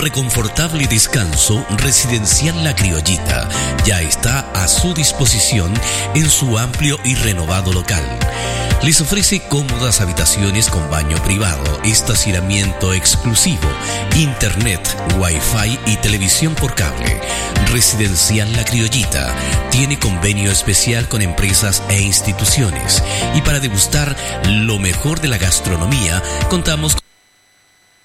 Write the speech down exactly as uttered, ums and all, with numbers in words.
reconfortable descanso, Residencial La Criollita ya está a su disposición en su amplio y renovado local. Les ofrece cómodas habitaciones con baño privado, estacionamiento exclusivo, internet, wifi y televisión por cable. Residencial La Criollita tiene convenio especial con empresas e instituciones, y para degustar lo mejor de la gastronomía contamos